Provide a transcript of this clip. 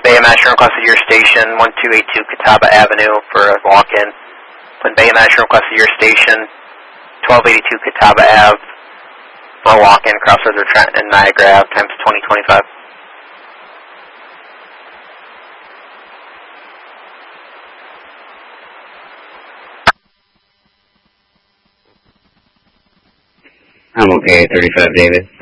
Bay Master requested your station, 1282 Catawba Avenue for a walk-in. When Bay Master requested your station, 1282 Catawba Ave for a walk-in, Crossroads or Trenton and Niagara Ave, times 2025. I'm okay, 35 David.